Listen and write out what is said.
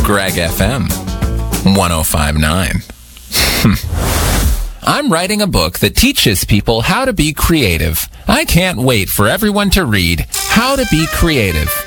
Greg FM 105.9. I'm writing a book that teaches people how to be creative. I can't wait for everyone to read How to Be Creative